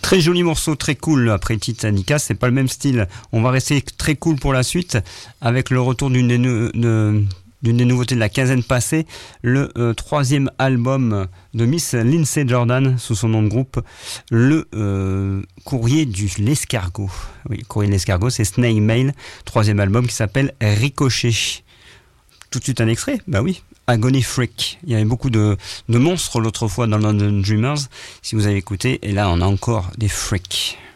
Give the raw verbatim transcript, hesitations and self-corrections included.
Très joli morceau, très cool après Titanica, c'est pas le même style. On va rester très cool pour la suite avec le retour d'une des, nou- de, d'une des nouveautés de la quinzaine passée, le euh, troisième album de Miss Lindsay Jordan sous son nom de groupe, le euh, Courrier de l'escargot. Oui, Courrier de l'escargot, c'est Snail Mail, troisième album qui s'appelle Ricochet. Tout de suite un extrait, bah oui. Agony Freak. Il y avait beaucoup de, de monstres l'autre fois dans London Dreamers, si vous avez écouté, et là on a encore des freaks.